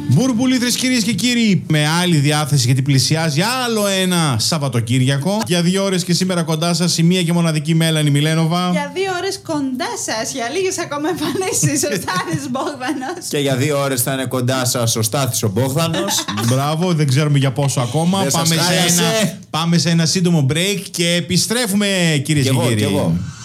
Μπουρμπουλήθρες, κυρίες και κύριοι, με άλλη διάθεση γιατί πλησιάζει άλλο ένα Σαββατοκύριακο. Για 2 ώρες και σήμερα κοντά σας η μία και μοναδική Μέλανη Μιλένοβα. Για 2 ώρες κοντά σας, για λίγες ακόμα εμφανίσεις, ο Στάθης Μπόγδανος. Και για 2 ώρες θα είναι κοντά σας ο Στάθης ο Μπόγδανος. Μπράβο, δεν ξέρουμε για πόσο ακόμα. Δεν σας χάλασε. Πάμε σε ένα σύντομο break και επιστρέφουμε, κυρίες και κύριοι. Κι εγώ.